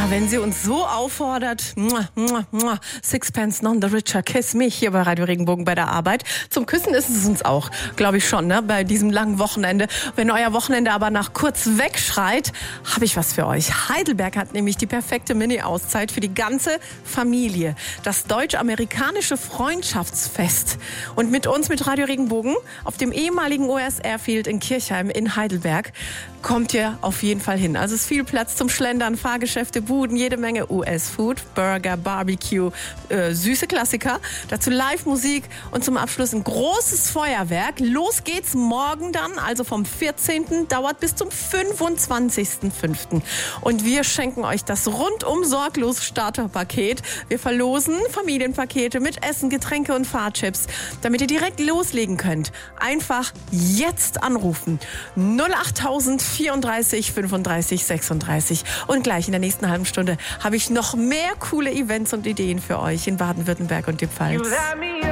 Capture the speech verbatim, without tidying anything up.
wenn sie uns so auffordert, muah, muah, muah, Sixpence none the richer, kiss mich hier bei Radio Regenbogen bei der Arbeit. Zum Küssen ist es uns auch, glaube ich schon, ne? Bei diesem langen Wochenende. Wenn euer Wochenende aber nach kurz wegschreit, habe ich was für euch. Heidelberg hat nämlich die perfekte Mini-Auszeit für die ganze Familie. Das deutsch-amerikanische Freundschaftsfest. Und mit uns, mit Radio Regenbogen, auf dem ehemaligen U S Airfield in Kirchheim in Heidelberg, kommt ihr auf jeden Fall hin. Also es ist viel Platz zum Schlendern, Fahrgeschäfte, Buden, jede Menge U S-Food, Burger, Barbecue, äh, süße Klassiker. Dazu Live-Musik und zum Abschluss ein großes Feuerwerk. Los geht's morgen dann, also vom vierzehnten dauert bis zum fünfundzwanzigsten fünften Und wir schenken euch das rundum sorglos Starterpaket. Wir verlosen Familienpakete mit Essen, Getränke und Fahrchips, damit ihr direkt loslegen könnt. Einfach jetzt anrufen. null achttausend vierunddreißig fünfunddreißig sechsunddreißig. Und gleich in der nächsten halben Stunde habe ich noch mehr coole Events und Ideen für euch in Baden-Württemberg und die Pfalz.